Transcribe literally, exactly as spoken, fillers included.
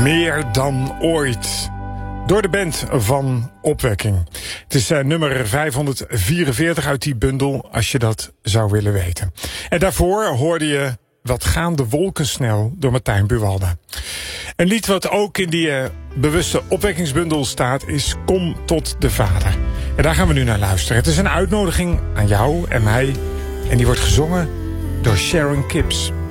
Meer dan ooit. Door de band van Opwekking. Het is uh, nummer vijfhonderdvierenveertig uit die bundel, als je dat zou willen weten. En daarvoor hoorde je Wat gaan de wolken snel door Martijn Buwalda. Een lied wat ook in die uh, bewuste opwekkingsbundel staat is Kom tot de Vader. En daar gaan we nu naar luisteren. Het is een uitnodiging aan jou en mij. En die wordt gezongen door Sharon Kips.